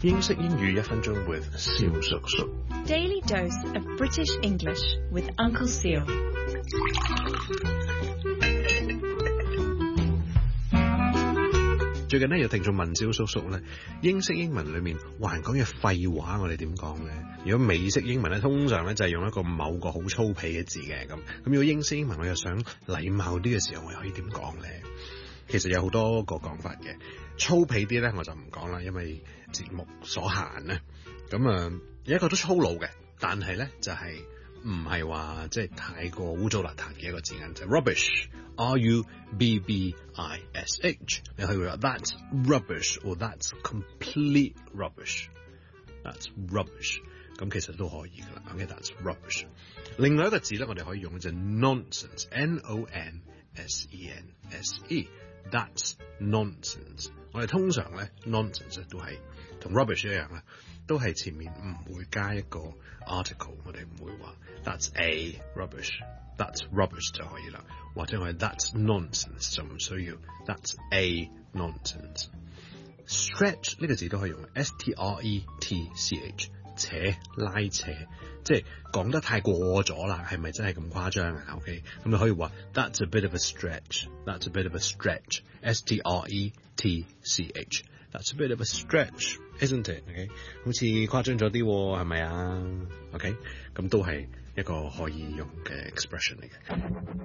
英式英語1分鐘 with 蕭叔叔。 Daily dose of British English with Uncle Seal. 最近呢，有聽眾問蕭叔叔呢，英式英文裏面還講嘅廢話我哋點講呢？如果美式英文呢，通常呢就係用一個某個好粗鄙嘅字嘅咁如果英式英文我又想禮貌啲嘅時候，我又可以點講呢？其實有好多個講法嘅，粗鄙啲呢我就唔講啦，因為節目所限呢。有一個都粗魯嘅，但係呢就係唔係話即係太過污糟邋遢嘅一個字眼，就係 rubbish。R-U-B-B-I-S-H 你可以話 that's rubbish or that's complete rubbish。That's rubbish。咁其實都可以噶啦。OK， that's rubbish。另外一個字咧，我哋可以用嘅就係 nonsense。N-O-N-S-E-N-S-E。That's nonsense。我哋通常咧 nonsense 都係同 rubbish 一樣啦，都係前面唔會加一個 article， 我哋唔會話 that's a rubbish。That's rubbish 就可以啦，或者我哋 that's nonsense 就唔需要 that's a nonsense。Stretch 呢個字都可以用 S-T-R-E-T-C-H， 扯拉扯，即係講得太過咗啦，係咪真係咁誇張啊 ？OK， 咁你可以話 that's a bit of a stretch。That's a bit of a stretch。S-T-R-E-T-C-H。That's a bit of a stretch, isn't it? OK， 好似誇張咗啲喎，係咪啊 ？OK， 咁都係一個可以用嘅 expression 嚟嘅。